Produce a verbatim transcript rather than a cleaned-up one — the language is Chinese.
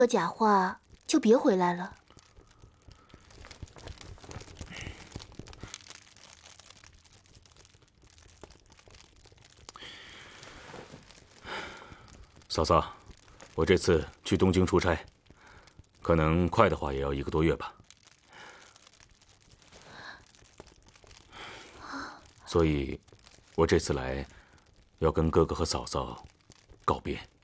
说假话就别回来了。 嫂嫂，我这次去东京出差，可能快的话也要一个多月吧。所以，我这次来，要跟哥哥和嫂嫂告别。